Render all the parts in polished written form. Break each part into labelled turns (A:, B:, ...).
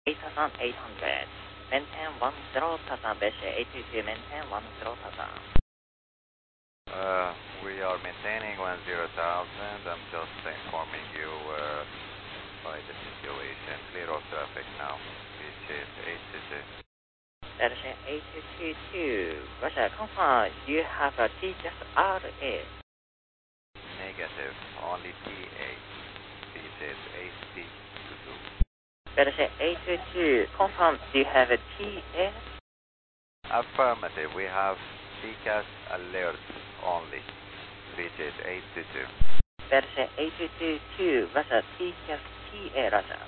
A: 8800. Maintain 10 Tata, Beche 822, maintain 10 Tata.
B: We are maintaining 10,000. I'm just informing you by the situation. Clear of traffic now, which is 822.
A: Beche 8222, Roger, confirm, do you have a TCAS RA?
B: Negative, only TA. This is 822.
A: Beche 822, confirm, do you have a TA?
B: Affirmative, we have TCAS alert only, which is 822.
A: Beche 8222, Roger, TCAS TA, Roger.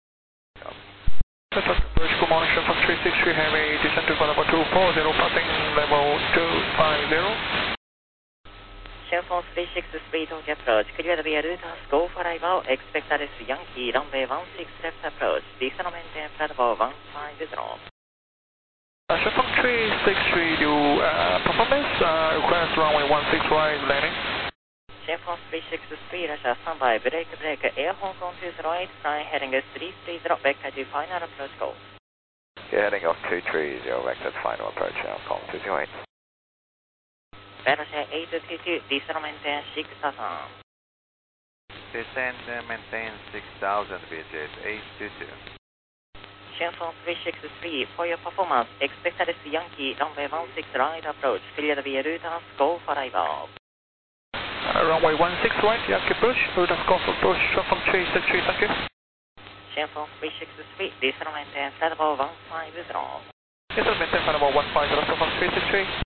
C: Good morning, Chef from 363 Heavy, descent to level 240, passing level 250.
A: Shenzhen 363 Tokyo approach, clear via route go for arrival, expect Alice Yankee, runway 16 left approach, descend maintain flight level 150.
C: Chef from 363, do performance, request runway 16 right landing.
A: Shenzhen 363, Russia, standby, break, Air Hong Kong 208, flying heading 330, vector to final approach go.
D: You're heading off 230, vector to final approach, Hong Kong 208.
A: Beche 822, descend maintain 6000.
B: Descend and maintain 6,000, which is 822.
A: Shenzhen 363, for your performance, expect Alice Yankee, runway 16 right approach, clear via route go for arrival.
C: Runway 16 right, Yankee approach, route go for approach, from 363, thank you.
A: Shenzhen 363, descend maintain flight level 150.
C: Yes, sir, maintain flight level 150, from 363.